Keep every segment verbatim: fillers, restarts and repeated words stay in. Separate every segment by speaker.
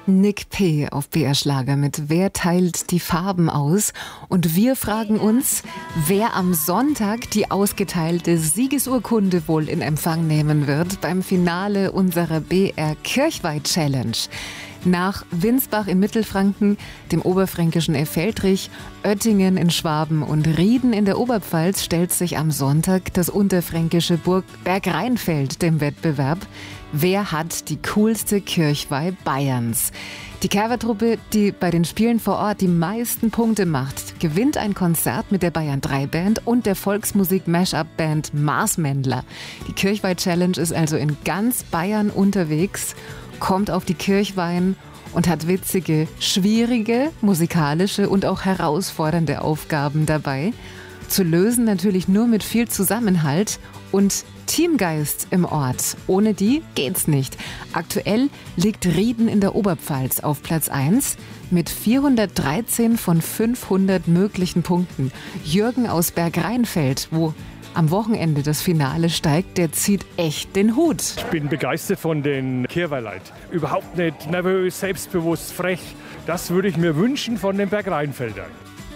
Speaker 1: Nick P. auf B R Schlager mit Wer teilt die Farben aus? Und wir fragen uns, wer am Sonntag die ausgeteilte Siegesurkunde wohl in Empfang nehmen wird beim Finale unserer B R Kirchweih Challenge. Nach Winsbach in Mittelfranken, dem oberfränkischen Effeltrich, Oettingen in Schwaben und Rieden in der Oberpfalz stellt sich am Sonntag das unterfränkische Burg Bergrheinfeld dem Wettbewerb. Wer hat die coolste Kirchweih Bayerns? Die Kerwer-Truppe, die bei den Spielen vor Ort die meisten Punkte macht, gewinnt ein Konzert mit der Bayern drei Band und der Volksmusik-Mashup-Band Marsmändler. Die Kirchweih Challenge ist also in ganz Bayern unterwegs, kommt auf die Kirchweihn und hat witzige, schwierige, musikalische und auch herausfordernde Aufgaben dabei. Zu lösen natürlich nur mit viel Zusammenhalt und Teamgeist im Ort. Ohne die geht's nicht. Aktuell liegt Rieden in der Oberpfalz auf Platz eins mit vierhundertdreizehn von fünfhundert möglichen Punkten. Jürgen aus Bergrheinfeld, wo am Wochenende das Finale steigt, der zieht echt den Hut.
Speaker 2: Ich bin begeistert von den Kirchweih-Leuten. Überhaupt nicht nervös, selbstbewusst, frech. Das würde ich mir wünschen von den Bergrheinfeldern.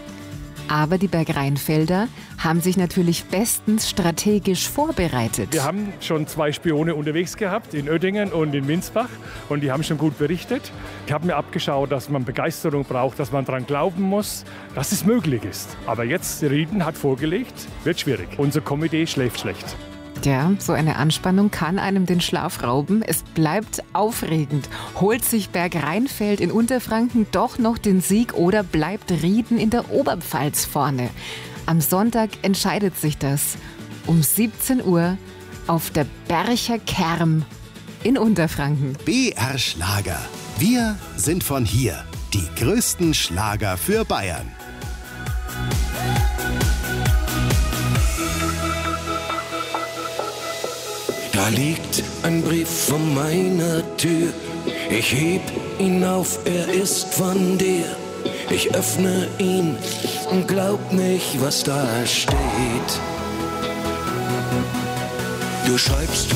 Speaker 1: Aber die Bergrheinfelder haben sich natürlich bestens strategisch vorbereitet.
Speaker 2: Wir haben schon zwei Spione unterwegs gehabt, in Oettingen und in Winsbach. Und die haben schon gut berichtet. Ich habe mir abgeschaut, dass man Begeisterung braucht, dass man daran glauben muss, dass es möglich ist. Aber jetzt, Rieden hat vorgelegt, wird schwierig. Unser Komitee schläft schlecht.
Speaker 1: Ja, so eine Anspannung kann einem den Schlaf rauben. Es bleibt aufregend. Holt sich Bergrheinfeld in Unterfranken doch noch den Sieg oder bleibt Rieden in der Oberpfalz vorne? Am Sonntag entscheidet sich das. Um siebzehn Uhr auf der Bercher Kerm in Unterfranken.
Speaker 3: B R Schlager. Wir sind von hier. Die größten Schlager für Bayern.
Speaker 4: Da liegt ein Brief vor meiner Tür. Ich heb ihn auf, er ist von dir. Ich öffne ihn und glaub nicht, was da steht. Du schreibst